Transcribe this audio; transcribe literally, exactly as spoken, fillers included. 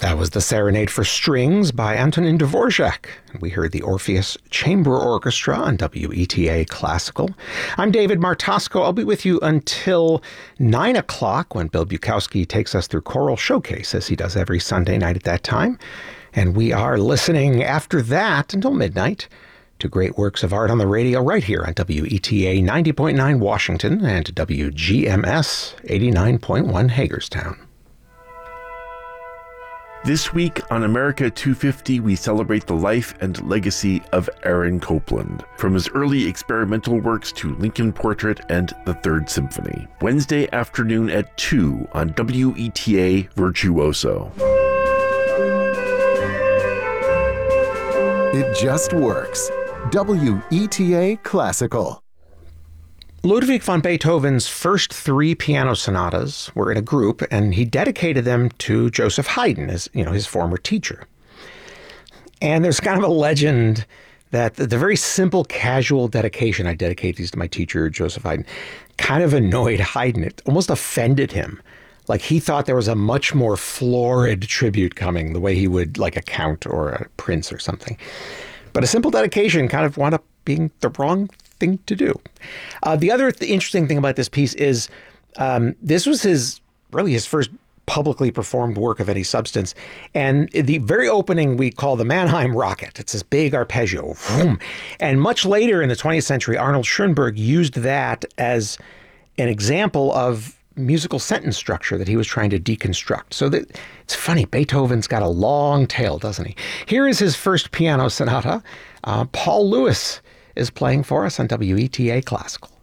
That was the Serenade for Strings by Antonin Dvorak. We heard the Orpheus Chamber Orchestra on W E T A Classical. I'm David Martosco. I'll be with you until nine o'clock when Bill Bukowski takes us through Choral Showcase, as he does every Sunday night at that time. And we are listening after that until midnight to great works of art on the radio right here on W E T A ninety point nine Washington and W G M S eighty-nine point one Hagerstown. This week on America two fifty, we celebrate the life and legacy of Aaron Copland, from his early experimental works to Lincoln Portrait and the Third Symphony. Wednesday afternoon at two on W E T A Virtuoso. It just works. W E T A Classical. Ludwig van Beethoven's first three piano sonatas were in a group, and he dedicated them to Joseph Haydn, as you know, his former teacher. And there's kind of a legend that the, the very simple, casual dedication, I dedicate these to my teacher, Joseph Haydn, kind of annoyed Haydn. It almost offended him. Like he thought there was a much more florid tribute coming, the way he would like a count or a prince or something. But a simple dedication kind of wound up being the wrong thing to do. Uh, the other th- interesting thing about this piece is um, this was his, really his first publicly performed work of any substance. And the very opening we call the Mannheim Rocket. It's this big arpeggio. Vroom. And much later in the twentieth century, Arnold Schoenberg used that as an example of musical sentence structure that he was trying to deconstruct. So that it's funny, Beethoven's got a long tail, doesn't he? Here is his first piano sonata. Uh, Paul Lewis is playing for us on W E T A Classical.